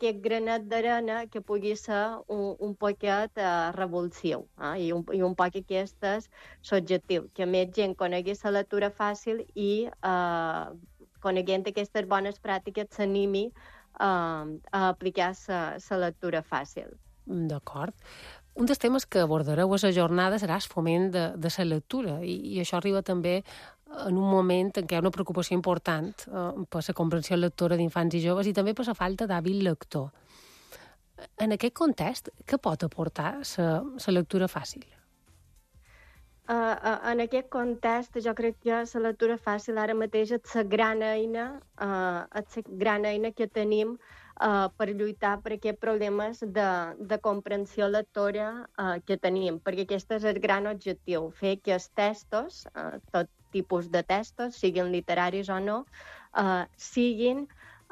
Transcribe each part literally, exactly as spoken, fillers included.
aquest granet d'arena que pugui ser un, un poquet uh, revulsiu, eh? I, un, i un poc aquest és l'objectiu, que més gent conegui la lectura fàcil i uh, coneguent aquestes bones pràctiques s'animi uh, a aplicar la lectura fàcil. D'acord. Un dels temes que abordareu a la jornada serà el foment de, de la lectura i, i això arriba també en un moment en què hi ha una preocupació important eh, per la comprensió lectora d'infants i joves i també per la falta d'hàbil lector. En aquest context, què pot aportar la lectura fàcil? Uh, uh, en aquest context, jo crec que la lectura fàcil ara mateix és la gran eina, uh, és la gran eina que tenim uh, per lluitar per aquests problemes de, de comprensió lectora uh, que tenim, perquè aquest és el gran objectiu, fer que els textos, uh, tot tipus de textos, siguin literaris o no, uh, siguin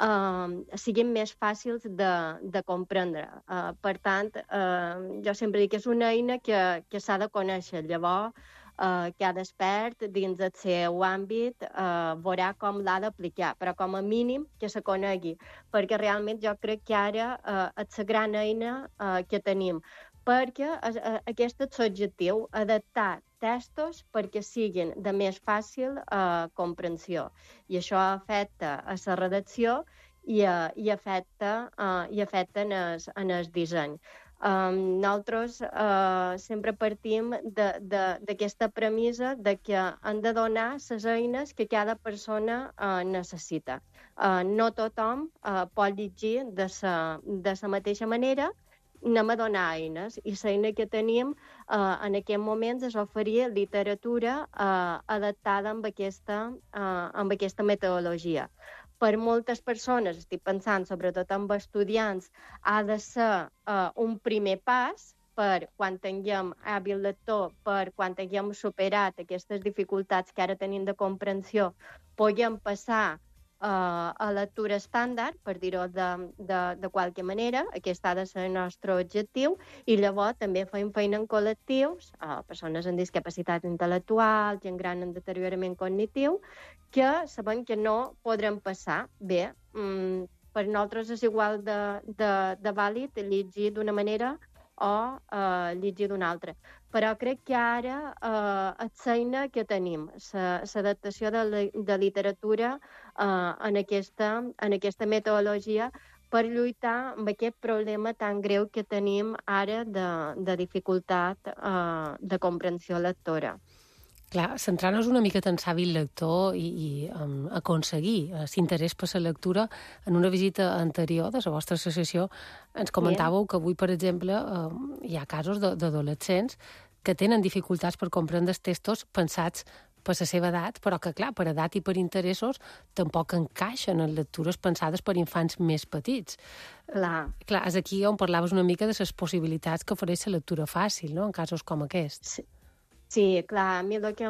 Uh, siguin més fàcils de, de comprendre. Uh, per tant, uh, jo sempre dic que és una eina que, que s'ha de conèixer. Llavors, uh, cada expert dins del seu àmbit uh, veurà com l'ha d'aplicar, però com a mínim que se conegui, perquè realment jo crec que ara uh, és la gran eina uh, que tenim, perquè uh, aquest és l'objectiu, adaptar textos perquè siguin de més fàcil eh, comprensió. I això afecta a la redacció i, a, i afecta, uh, i afecta en el, en el disseny. Um, nosaltres uh, sempre partim d'aquesta premissa de que han de donar les eines que cada persona uh, necessita. Uh, no tothom uh, pot llegir de la de la mateixa manera, anem a donar eines, i l'eina que tenim eh, en aquest moments és oferir literatura eh, adaptada amb aquesta, eh, amb aquesta metodologia. Per moltes persones, estic pensant sobretot en estudiants, ha de ser eh, un primer pas per quan tinguem hàbil lector, per quan tinguem superat aquestes dificultats que ara tenim de comprensió, puguem passar Uh, a lectura estàndard, per dir-ho de, de, de qualque manera. Aquest ha de ser el nostre objectiu, i llavors també fem feina en col·lectius, uh, persones amb discapacitat intel·lectual, gent gran amb deteriorament cognitiu, que sabem que no podrem passar bé. Mm, per nosaltres és igual de, de, de vàlid llegir d'una manera o uh, llegir d'una altra. Però crec que ara eh, és l'eina que tenim, l'adaptació de, de literatura eh, en, aquesta, en aquesta metodologia per lluitar amb aquest problema tan greu que tenim ara de, de dificultat eh, de comprensió lectora. Clar, centrant-nos una mica en l'hàbil lector i, i um, aconseguir uh, l'interès per la lectura, en una visita anterior de la vostra associació ens comentàveu que avui, per exemple, uh, hi ha casos d'adolescents que tenen dificultats per comprendre els textos pensats per la seva edat, però que, clar, per edat i per interessos tampoc encaixen en lectures pensades per infants més petits. Clar. Clar, és aquí on parlaves una mica de les possibilitats que ofereix la lectura fàcil, no?, en casos com aquests. Sí. Sí, clar, a mi el que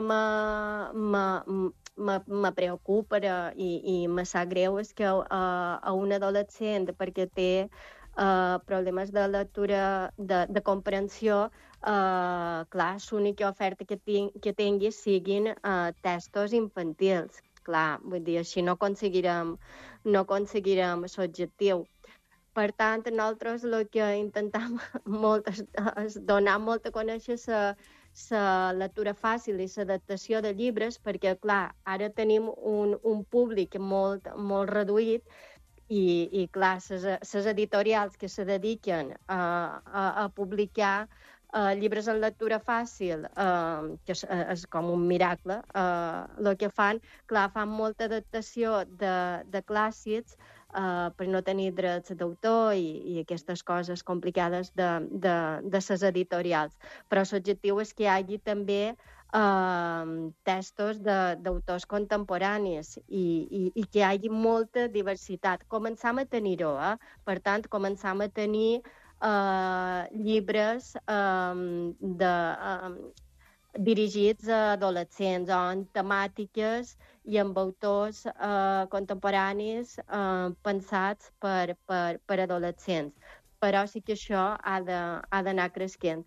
me preocupa i, i me sap greu és que uh, a un adolescent, perquè té uh, problemes de lectura, de, de comprensió, uh, clar, l'única oferta que, ting, que tingui siguin uh, textos infantils. Clar, vull dir, així no aconseguirem, no aconseguirem l'objectiu. Per tant, nosaltres el que intentem molt és, és donar molt a conèixer la la lectura fàcil i l'adaptació de llibres, perquè, clar, ara tenim un, un públic molt, molt reduït i, i clar, les editorials que se dediquen a, a, a publicar uh, llibres en lectura fàcil, uh, que és, és com un miracle, uh, el que fan, clar, fan molta adaptació de, de clàssics, Uh, per no tenir drets d'autor i, i aquestes coses complicades de, de, de les editorials. Però l'objectiu és que hi hagi també uh, textos d'autors contemporanis i, i, i que hi hagi molta diversitat. Començam a tenir-ho, eh? Per tant, començam a tenir uh, llibres um, de... Um, dirigits a adolescents o en temàtiques i amb autors eh, contemporanis eh, pensats per, per, per adolescents. Però sí que això ha d'anar creixent.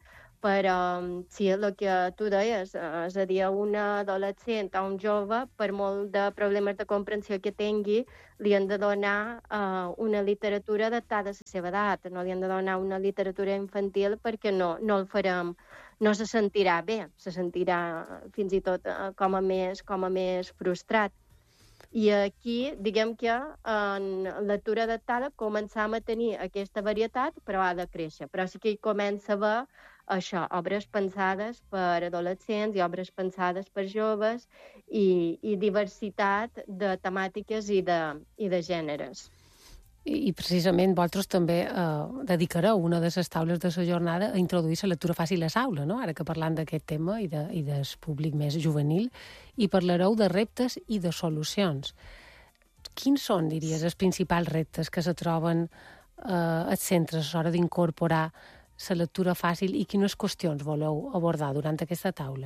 però sí, el que tu deies, és a dir, a una adolescent o un jove, per molt de problemes de comprensió que tingui, li han de donar uh, una literatura adaptada a la seva edat, no li han de donar una literatura infantil perquè no, no el farem, no se sentirà bé, se sentirà fins i tot uh, com a més, com a més frustrat. I aquí, diguem que en lectura adaptada començam a tenir aquesta varietat, però ha de créixer. Però sí que hi comença a haver això, obres pensades per adolescents i obres pensades per joves i, i diversitat de temàtiques i de, i de gèneres. I, i precisament vosaltres també eh, dedicareu una de les taules de la jornada a introduir la lectura fàcil a l'aula, no? Ara que parlant d'aquest tema i, de, i del públic més juvenil, i parlareu de reptes i de solucions. Quins són, diries, els principals reptes que se troben eh, als centres a l'hora d'incorporar la lectura fàcil i quines qüestions voleu abordar durant aquesta taula?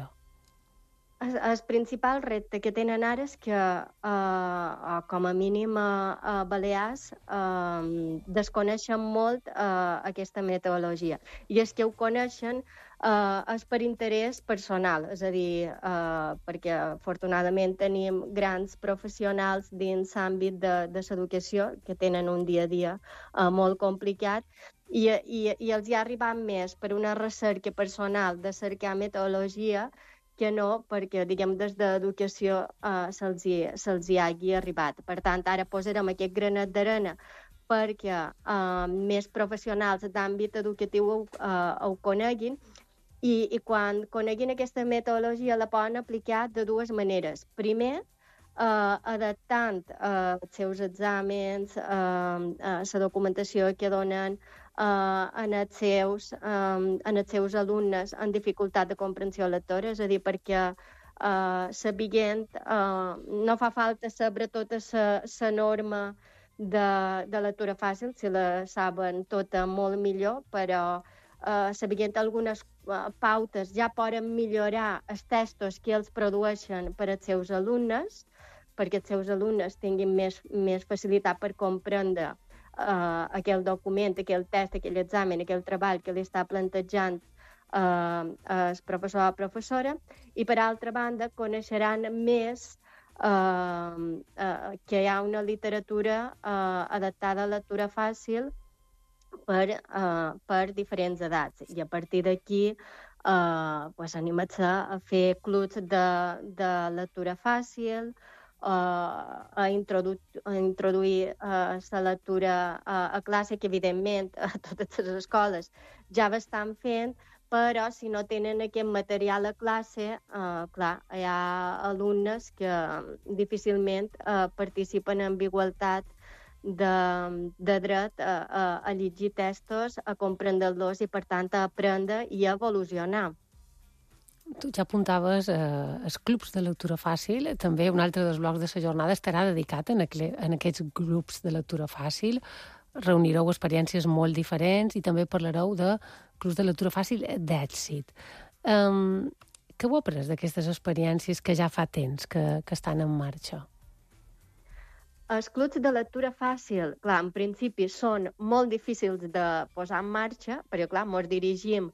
El, el principal repte que tenen ara és que, eh, com a mínim a, a Balears, eh, desconeixen molt eh, aquesta metodologia. I és que ho coneixen eh, és per interès personal, és a dir, eh, perquè afortunadament tenim grans professionals dins l'àmbit de, de l'educació que tenen un dia a dia eh, molt complicat, i, i, i els hi ha arribat més per una recerca personal de cercar metodologia que no perquè, diguem, des d'educació eh, se'ls hi, se'ls hi hagi arribat. Per tant, ara posarem aquest granet d'arena perquè eh, més professionals d'àmbit educatiu ho, eh, ho coneguin i, i quan coneguin aquesta metodologia la poden aplicar de dues maneres. Primer, eh, adaptant eh, els seus exàmens, eh, eh, la documentació que donen Uh, en, els seus, um, en els seus alumnes en dificultat de comprensió lectora, és a dir, perquè uh, sabent, uh, no fa falta saber tota la norma de, de lectura fàcil, si la saben tota molt millor, però uh, sabent algunes uh, pautes ja poden millorar els textos que els produeixen per als seus alumnes, perquè els seus alumnes tinguin més, més facilitat per comprendre Uh, aquell document, aquell test, aquell examen, aquell treball que li està plantejant uh, el professor o professora, i per altra banda coneixeran més uh, uh, que hi ha una literatura uh, adaptada a lectura fàcil per, uh, per diferents edats. I a partir d'aquí uh, pues, animar-se a fer clubs de, de lectura fàcil, Uh, a, introdu a introduir uh, la lectura uh, a classe, que evidentment a totes les escoles ja ho estan fent, però si no tenen aquest material a classe, uh, clar, hi ha alumnes que difícilment uh, participen en igualtat de, de dret a, a, a llegir textos, a comprendre-los i, per tant, a aprendre i a evolucionar. Tu ja apuntaves eh, els clubs de lectura fàcil. També un altre dels blocs de la jornada estarà dedicat en, aqu en aquests grups de lectura fàcil. Reunireu experiències molt diferents i també parlareu de clubs de lectura fàcil d'èxit. Um, què heu après d'aquestes experiències que ja fa temps que, que estan en marxa? Els clubs de lectura fàcil, clar, en principi són molt difícils de posar en marxa, perquè, clar, ens dirigim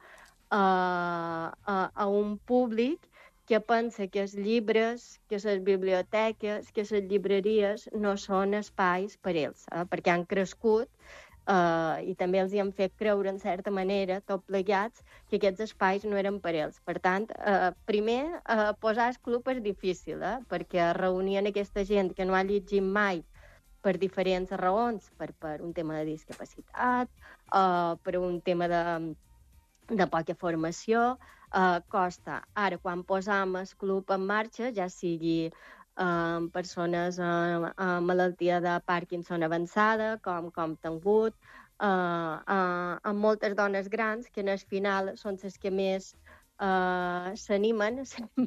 A, a, a un públic que pensa que els llibres, que les biblioteques, que les llibreries no són espais per ells, eh? perquè han crescut eh, i també els hi han fet creure, en certa manera, tot plegats, que aquests espais no eren per ells. Per tant, eh, primer, eh, posar el club és difícil, eh? perquè reunien aquesta gent que no ha llegit mai per diferents raons, per, per un tema de discapacitat, eh, per un tema de de poca formació, eh, costa. Ara, quan posam el club en marxa, ja sigui eh, persones amb eh, malaltia de Parkinson avançada, com, com tingut, eh, eh, amb moltes dones grans, que en el final són les que més eh, s'animen,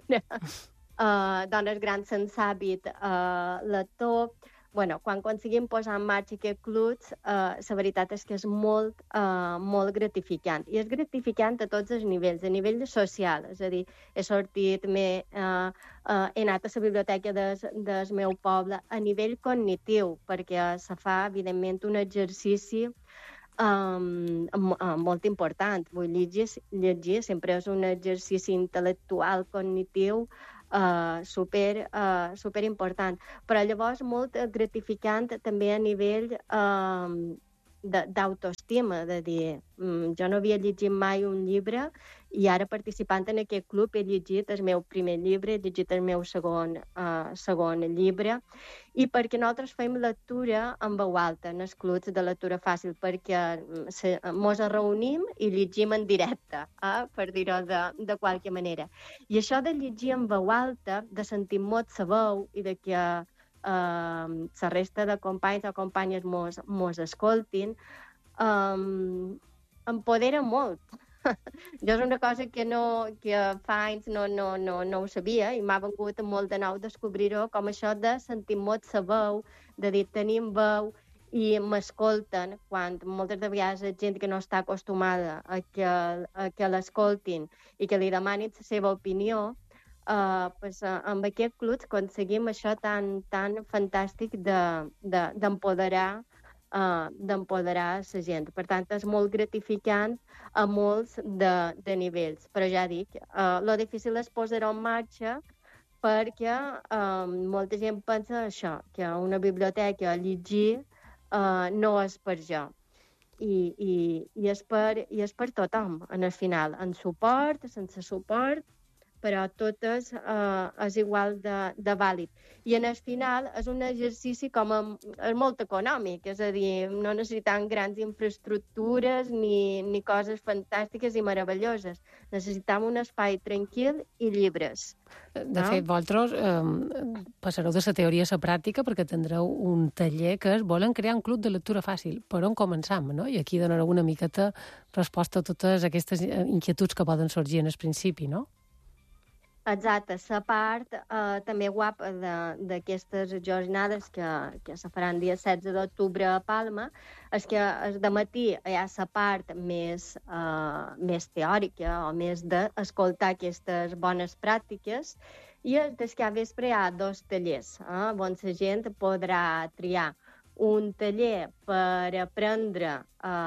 eh, dones grans sense hàbit eh, lector. Bueno, quan aconseguim posar en marxa aquest club, eh, la veritat és que és molt, eh, molt gratificant. I és gratificant a tots els nivells, a nivell social, és a dir, he sortit, he, eh, eh, he anat a la biblioteca des, del meu poble, a nivell cognitiu, perquè se fa, evidentment, un exercici um, molt important. Vull llegir, llegir sempre és un exercici intel·lectual, cognitiu, uh, super, uh, super important. Però llavors molt gratificant també a nivell uh, d'autoestima, de dir, mm, jo no havia llegit mai un llibre i ara participant en aquest club he llegit el meu primer llibre, he llegit el meu segon, uh, segon llibre, i perquè nosaltres fem lectura en veu alta, en els clubs de lectura fàcil, perquè se, mos reunim i llegim en directe, eh, per dir-ho de, de qualque manera. I això de llegir en veu alta, de sentir molt sa veu i de que Uh, la resta de companys o companyes mos, mos escoltin, um, empodera molt. Jo és una cosa que, no, que fa anys no, no, no, no ho sabia i m'ha vengut molt de nou descobrir-ho, com això de sentir molt sa veu, de dir tenim veu i m'escolten, quan moltes de vegades hi ha gent que no està acostumada a que, a que l'escoltin i que li demanin la seva opinió. Uh, pues, uh, amb aquest club aconseguim això tan, tan fantàstic d'empoderar de, de, uh, d'empoderar la gent. Per tant, és molt gratificant a molts de, de nivells. Però ja dic, uh, lo difícil és posar-ho en marxa perquè uh, molta gent pensa això, que una biblioteca a llegir uh, no és per jo. I, i, i, és per, i és per tothom, en el final. En suport, sense suport, però tot és, uh, és igual de, de vàlid. I en el final és un exercici com a, és molt econòmic, és a dir, no necessitem grans infraestructures ni, ni coses fantàstiques i meravelloses. Necessitem un espai tranquil i llibres. De no? fet, vosaltres eh, passareu de la teoria a la pràctica perquè tindreu un taller que és volen crear un club de lectura fàcil. Per on començam, no? I aquí donareu una miqueta resposta a totes aquestes inquietuds que poden sorgir en el principi, no? Exacte, la part eh, també guapa d'aquestes jornades que, que se faran dia setze d'octubre a Palma és que el dematí hi ha la part més, eh, més teòrica o més d'escoltar aquestes bones pràctiques i des que a vespre hi ha dos tallers eh, on la gent podrà triar un taller per aprendre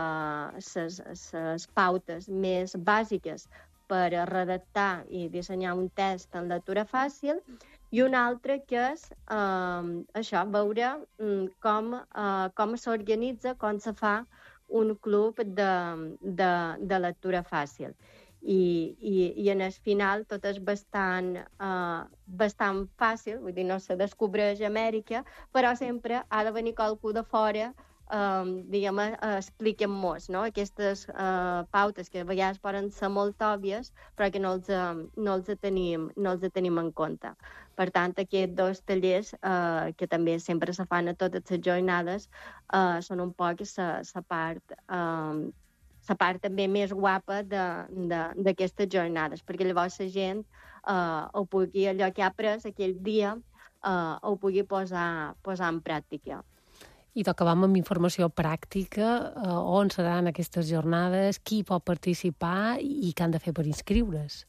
les eh, pautes més bàsiques per redactar i dissenyar un test en lectura fàcil, i un altre que és eh, això, veure com, eh, com s'organitza, com se fa un club de, de, de lectura fàcil. I, i, i en el final tot és bastant, eh, bastant fàcil, vull dir, no se descobreix a Amèrica, però sempre ha de venir qualcú de fora Um, diguem, uh, expliquem-nos, no? Aquestes uh, pautes que a vegades poden ser molt òbvies, però que no els, uh, no els, tenim, no els tenim en compte. Per tant, aquests dos tallers, uh, que també sempre se fan a totes les jornades, uh, són un poc la part, uh, la part també més guapa d'aquestes jornades, perquè llavors la gent uh, ho pugui, allò que ha après aquell dia, uh, ho pugui posar, posar en pràctica. I acabam amb informació pràctica, eh, on seran aquestes jornades, qui pot participar i què han de fer per inscriure's.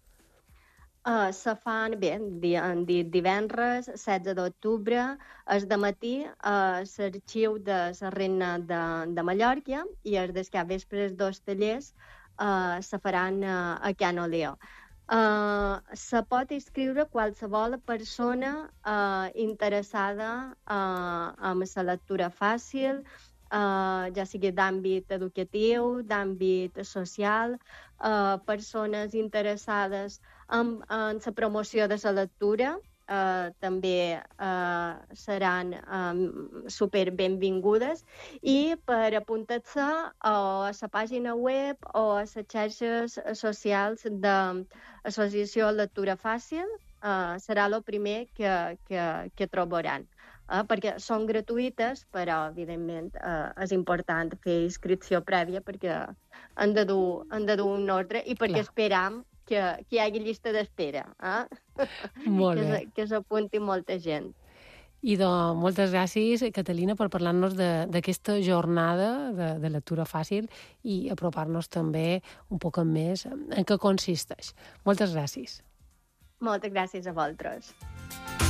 Uh, se fan, bé, han dit divendres, setze d'octubre, és de matí, a uh, l'arxiu de la Reina de, de Mallorca i els des que vespres dos tallers uh, se faran uh, a Can Oleo. Uh, se pot inscriure qualsevol persona uh, interessada uh, en la lectura fàcil, uh, ja sigui d'àmbit educatiu, d'àmbit social, uh, persones interessades en, en la promoció de la lectura, Uh, també uh, seran um, super benvingudes, i per apuntar-se o a la pàgina web o a les xarxes socials de l'Associació Lectura Fàcil uh, serà el primer que, que, que trobaran. Uh, perquè són gratuïtes, però, evidentment, uh, és important fer inscripció prèvia perquè han de dur, han de dur un ordre i perquè Clar. esperam que, que hi hagi llista d'espera, eh? Molt bé. Que, que s'apunti molta gent. I doncs, moltes gràcies, Catalina, per parlar-nos d'aquesta jornada de, de lectura fàcil i apropar-nos també un poc més en què consisteix. Moltes gràcies. Moltes gràcies a vosaltres.